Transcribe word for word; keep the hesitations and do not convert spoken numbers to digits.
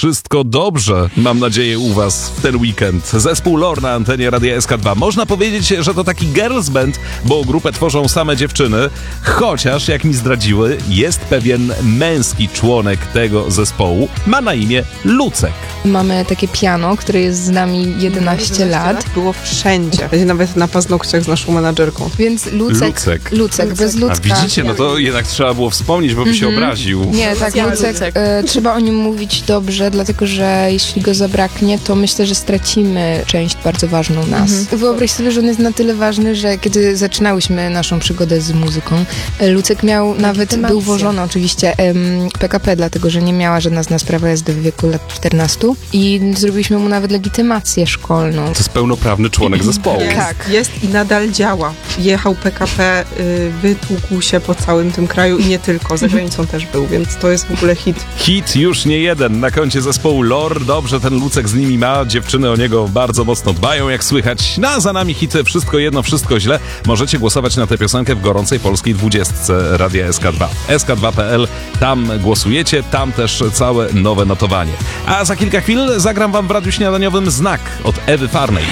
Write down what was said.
wszystko dobrze, mam nadzieję, u was w ten weekend. Zespół Lore na antenie Radia S K dwa. Można powiedzieć, że to taki girls band, bo grupę tworzą same dziewczyny, chociaż, jak mi zdradziły, jest pewien męski członek tego zespołu. Ma na imię Lucek. Mamy takie piano, które jest z nami jedenaście lat. Było wszędzie, nawet na paznokciach z naszą menadżerką. Więc Lucek, Lucek. Lucek, bez Lucka. A widzicie, no to jednak trzeba było wspomnieć, bo by się obraził. Nie, tak, Lucek, e, trzeba o nim mówić dobrze, dlatego że jeśli go zabraknie, to myślę, że stracimy część bardzo ważną nas. Mhm. Wyobraź sobie, że on jest na tyle ważny, że kiedy zaczynałyśmy naszą przygodę z muzyką, e, Lucek miał nawet, był wożony oczywiście em, P K P, dlatego że nie miała żadna z nas prawa jazdy w wieku lat czternastu i zrobiliśmy mu nawet legitymację szkolną. To jest pełnoprawny członek zespołu. Jest, Tak. jest i nadal działa. Jechał P K P, y, wytłukł się po całym tym kraju i nie tylko, za granicą też był, więc to jest w ogóle hit. Hit już nie jeden na koncie zespołu Lore. Dobrze ten Lucek z nimi ma. Dziewczyny o niego bardzo mocno dbają, jak słychać. No a za nami hity Wszystko jedno, wszystko źle. Możecie głosować na tę piosenkę w gorącej polskiej dwudziestce Radia S K dwa. S K dwa kropka P L. Tam głosujecie, tam też całe nowe notowanie. A za kilka chwil zagram wam w Radiu Śniadaniowym Znak od Ewy Farnej.